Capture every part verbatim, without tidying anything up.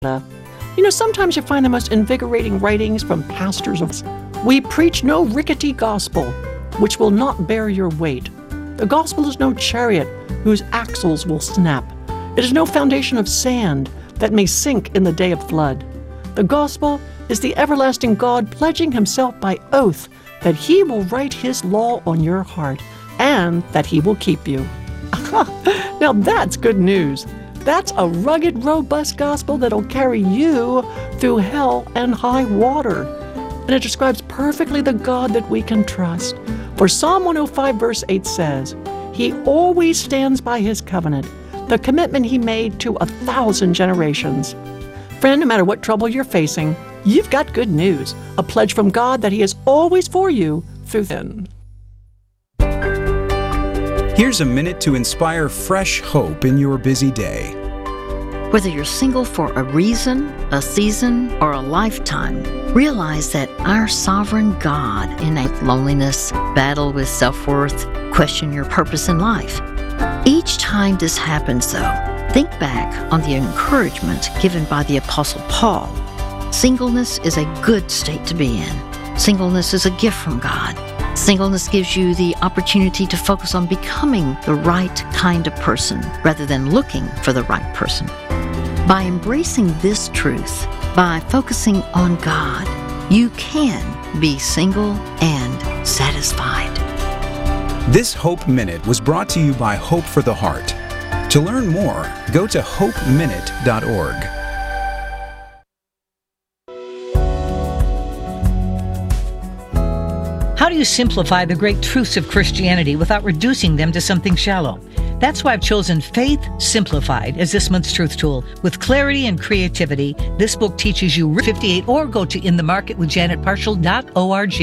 You know, sometimes you find the most invigorating writings from pastors of... We preach no rickety gospel, which will not bear your weight. The gospel is no chariot whose axles will snap. It is no foundation of sand that may sink in the day of flood. The gospel is the everlasting God pledging himself by oath that he will write his law on your heart and that he will keep you. Now that's good news. That's a rugged, robust gospel that'll carry you through hell and high water. And it describes perfectly the God that we can trust. For Psalm one oh five verse eight says, he always stands by his covenant, the commitment he made to a thousand generations. Friend, no matter what trouble you're facing, you've got good news, a pledge from God that he is always for you through then. Here's a minute to inspire fresh hope in your busy day. Whether you're single for a reason, a season, or a lifetime, realize that our sovereign God in a loneliness, battle with self-worth, question your purpose in life. Each time this happens, though, think back on the encouragement given by the Apostle Paul. Singleness is a good state to be in. Singleness is a gift from God. Singleness gives you the opportunity to focus on becoming the right kind of person rather than looking for the right person. By embracing this truth, by focusing on God, you can be single and satisfied. This Hope Minute was brought to you by Hope for the Heart. To learn more, go to hope minute dot org. How do you simplify the great truths of Christianity without reducing them to something shallow? That's why I've chosen Faith Simplified as this month's truth tool. With clarity and creativity, this book teaches you fifty-eight or go to in the market with janet parshall dot org.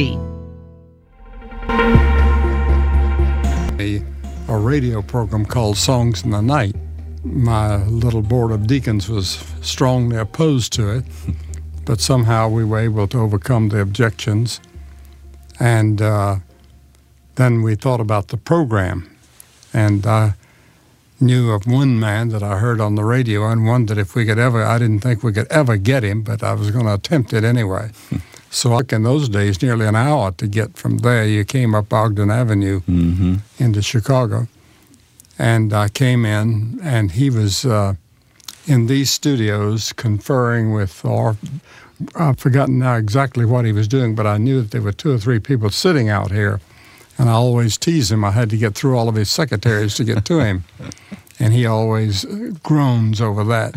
A, a radio program called Songs in the Night. My little board of deacons was strongly opposed to it, but somehow we were able to overcome the objections. And uh, then we thought about the program. And I knew of one man that I heard on the radio and one that if we could ever, I didn't think we could ever get him, but I was going to attempt it anyway. So like in those days, nearly an hour to get from there. You came up Ogden Avenue mm-hmm. into Chicago. And I came in, and he was uh, in these studios conferring with, or I've forgotten now exactly what he was doing, but I knew that there were two or three people sitting out here. And I always tease him. I had to get through all of his secretaries to get to him. And he always groans over that.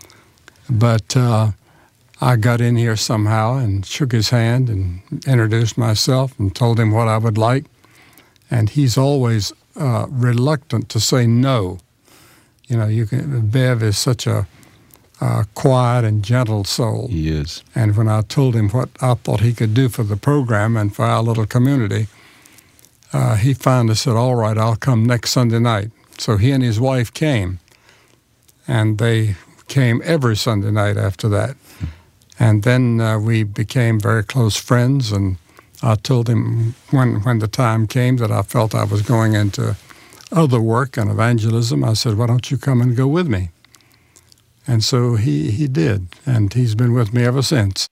But uh, I got in here somehow and shook his hand and introduced myself and told him what I would like. And he's always uh, reluctant to say no. You know, you can, Bev is such a uh, quiet and gentle soul. He is. And when I told him what I thought he could do for the program and for our little community, Uh, he finally said, all right, I'll come next Sunday night. So he and his wife came, and they came every Sunday night after that. And then uh, we became very close friends, and I told him when, when the time came that I felt I was going into other work and evangelism, I said, why don't you come and go with me? And so he, he did, and he's been with me ever since.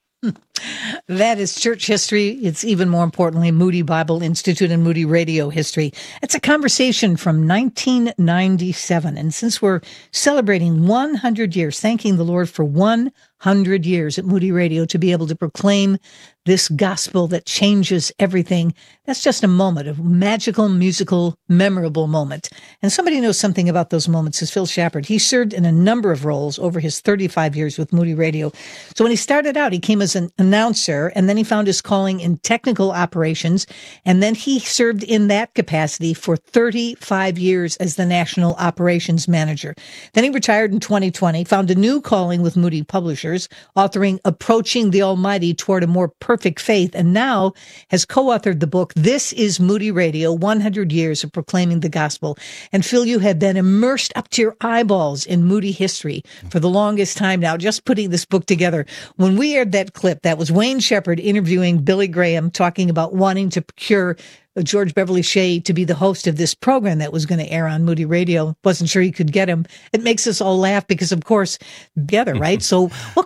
That is church history. It's even more importantly, Moody Bible Institute and Moody Radio history. It's a conversation from nineteen ninety-seven. And since we're celebrating one hundred years, thanking the Lord for one hundred years at Moody Radio to be able to proclaim this gospel that changes everything, that's just a moment, a magical, musical, memorable moment. And somebody knows something about those moments is Phil Shepard. He served in a number of roles over his thirty-five years with Moody Radio. So when he started out, he came as an announcer, and then he found his calling in technical operations, and then he served in that capacity for thirty-five years as the national operations manager. Then he retired in twenty twenty, found a new calling with Moody Publishers, authoring Approaching the Almighty Toward a More Perfect Faith, and now has co-authored the book, This is Moody Radio, one hundred years of Proclaiming the Gospel. And Phil, you have been immersed up to your eyeballs in Moody history for the longest time now, just putting this book together. When we aired that clip, that was Wayne Shepard interviewing Billy Graham, talking about wanting to procure George Beverly Shea to be the host of this program that was going to air on Moody Radio. Wasn't sure he could get him. It makes us all laugh because, of course, together, right? So what